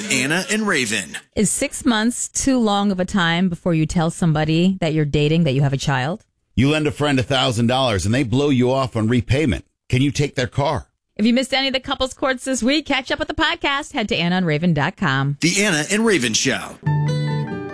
Anna and Raven. Is 6 months too long of a time before you tell somebody that you're dating that you have a child? You lend a friend $1,000 and they blow you off on repayment. Can you take their car? If you missed any of the couples courts this week, catch up with the podcast. Head to AnnaandRaven.com. The Anna and Raven Show.